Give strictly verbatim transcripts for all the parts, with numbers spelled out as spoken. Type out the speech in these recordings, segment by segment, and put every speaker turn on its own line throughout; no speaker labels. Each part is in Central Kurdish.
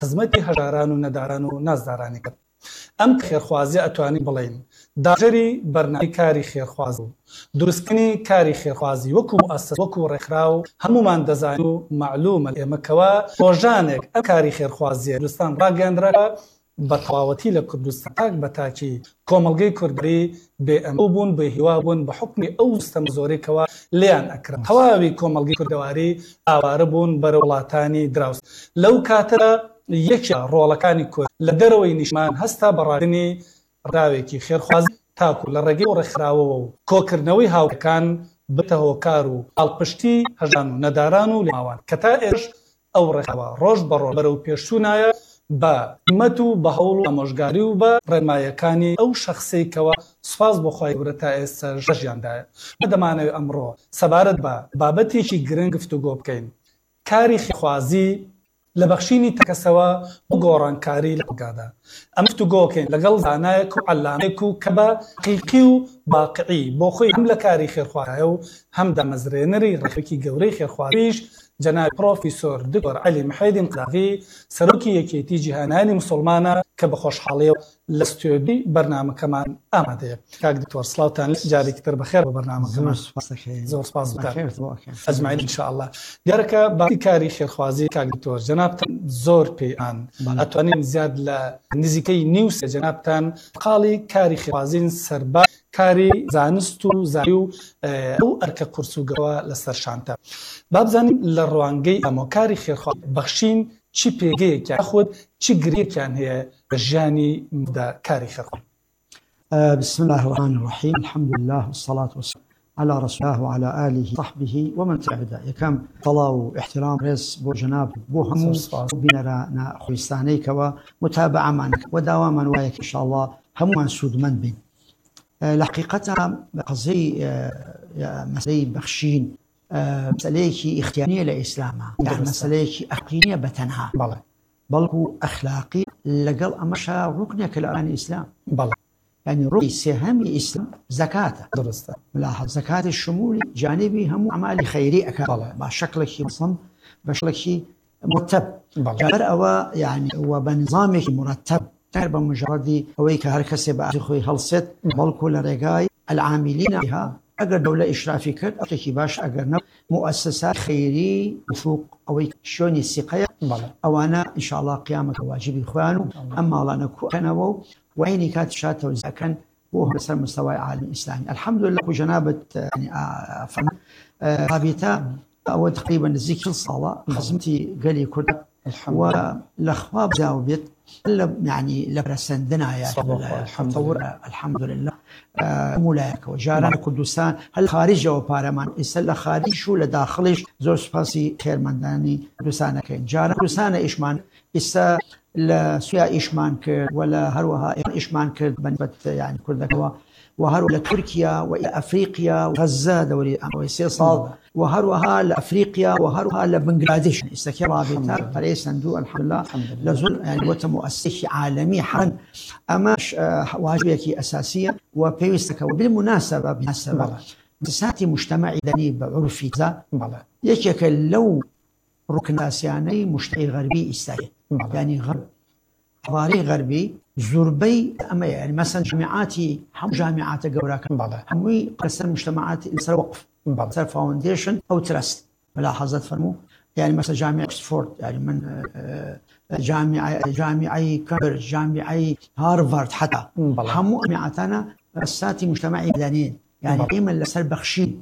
خزمەتی هەژاران و نەداران و نازدارانی کرد. ئەم خێرخوازی ئەتوانین بڵێین داژەری بەرنامەی کاری خێرخواز و دروستکردنی کاری خێرخوازی وەکو مؤسسە وەکو ڕێکخراو هەمومان دەزانین و معلومە ئێمەکەوە ڕۆژانێک ئەم کاری خێرخوازیە کوردستان ڕاگەاندرا بە تەواوەتی لە کوردستان تاک بە تاکی کۆمەڵگەی کوردی بێئەمە بوون بە هیوا بوون بە حکمی ئەو سیستەمە زۆرێکەوە لیان ئەکرن. تەواوی کۆمەڵگەی کوردەواری ئاوارە بوون بەرە وڵاتانی دراوس. لەو کاتەدا یەکێ ڕۆڵەکانی کورد لە دەرەوەی نیشمان هەستا بەڕادنی ڕاوێکی خێرخوازی تاکو لە ڕێگەی ڕێکخراوەوە و کۆکردنەوەی هاوکەکان بتە هۆکار و ئاڵپشتی هەژان و نەداران و لێماوان کە تا ئێش ئەو ڕێکخراوە ڕۆژ بەڕۆژ بەرەو پێشچوونایە بە هیممەت و بە هەوڵ و ئامۆژگاری و بە ڕێنماییەکانی ئەو شەخسەیەکەوە سوپاس بۆ خوای گەورە تا ئێستا ژەژیاندایە. دەمانەوێت ئەمڕۆ سەبارەت بە بابەتێکی گرنگ گفتوگۆ بکەین. کاری خێرخوازی لە بەخشینی تەکەسەوە بۆ گۆڕانکاری لە گادا. ئەم گفتوگۆکەین لەگەڵ زانایەک و عەلامەیەک و کە بە حەقیقی و واقعی بۆ خۆی هەم لە کاری خێرخوازیە و هەم دامەزرێنەری ڕێکخراوێکی گەورەی خێرخوازیش جەناب پرۆفیسۆر دکتۆر عەلی محەیدین قەداغی سەرۆکی یەکێتی جیهانیانی موسڵمانە کە بە خۆشحاڵیەوە لە ستۆدیۆی بەرنامەکەمان ئامادەیە. کاک دکتۆر سڵاوتان جارێکی تر بەخێر بە بەرنامەکەمان. زۆر سپاس ئەجمعین ئینشاءالله. دیارەکە باسی کاری خێرخوازی کاک دکتۆر جەنابتان زۆر پێیان ئەتوانین زیاد لە نزیکەی نیو سێ جەنابتان قاڵی کاری خێرخوازین سەربا کاری زانست و زانی و ئەو ئەرکە قورسوگەوە لەسەر شانتە. با بزانین لە ڕوانگەی ئامۆکاری خێرخواز بەخشین چی پێگەیەکیان خۆت چی گرێکیان هەیە بە ژیانی کاری خێرخواز؟
بسم الله الرحمن الرحيم الحمد لله والصلاة والسلام على رسول الله وعلى آله وصحبه ومن تبعه. يكم طلا واحترام رئيس بو جناب بو همو بيننا خويستاني كوا متابعة معنا وداواما وياك إن شاء الله همو منسود من بين لحقيقتها قضية مسألة بخشين مسألة اختيارية لإسلامها يعني مسألة أخلاقية بتنها
بله
بلكو أخلاقي لقل أمشى ركن كالآن الإسلام
بله
يعني ركن سهم الإسلام زكاة
درسته
ملاحظ زكاة الشمول جانبي هم أعمال خيرية
بله
بشكل شيء مصمم بشكل شيء مرتب
بله
أو يعني وبنظامك مرتب غير بمجرد هويك هركسي بأخوي هلست بلكو لرجاي العاملين بها أجر دولة إشرافي كرد أو تكيباش أجر نب مؤسسات خيري وفوق أو شوني السقاية أو أنا إن شاء الله قيامك واجبي إخوانه أما الله نكو أنا وو وعيني كانت شاته وإذا كان هو مثل مستوى عالم الإسلامي الحمد لله وجنابة يعني فن رابطة أو تقريبا ذيك الصلاة خزمتي قالي كرد والأخواب جاوبت يعني لبرسندنا يا الحمد لله الحمد لله مولاك وجاران كردستان هل خارج او بارمان اسل خارج شو لداخلش زور سپاسی خیرمندانی کردستان کن جاران کردستان ایشمان اسا لسویا ایشمان کرد ولا هروها ایشمان کرد بنبت يعني كردكوا وهرو لتركيا وافريقيا وغزه دوري وسيصال وهروها لافريقيا وهروها لبنغلاديش استكي رابطه بري صندوق الحمد لله لزول يعني وتمؤسسه عالمي حن اما واجبك اساسيه وبيستك وبالمناسبه بالمناسبه مؤسسات مجتمعي دني بعرفي ذا يشك لو ركن اسياني مجتمعي غربي استاهل يعني غرب حضاري غربي زربي اما يعني مثلا جامعاتي هم جامعات قوراك هم قسم مجتمعات سر وقف سر فاونديشن او ترست ملاحظات فرمو يعني مثلا جامعه اوكسفورد يعني من جامعه جامعه كامبريدج جامعه هارفارد حتى هم جامعاتنا رساتي مجتمعي مدنيين يعني قيمه لسر بخشين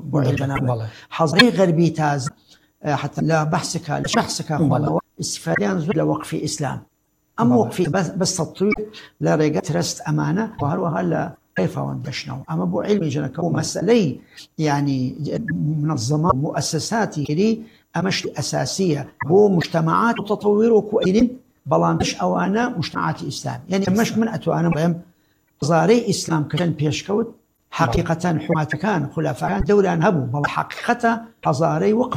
حضاري غربي تاز حتى لا بحثك لا بحثك استفادان زود لوقف اسلام أما وقفي بس بس تطوير لا رجعت ترست أمانة وهروها لا كيف وندشنا أما بو علمي جنك هو مسألة يعني منظمات مؤسساتي لي أمش أساسية بو مجتمعات وتطوير وكوئين بلانش أو أنا مجتمعات إسلام يعني مش من أتو أنا بهم زاري إسلام كان بيشكوت حقيقة حماة كان خلفاء دولة هبوا بل حقيقة حزاري وقف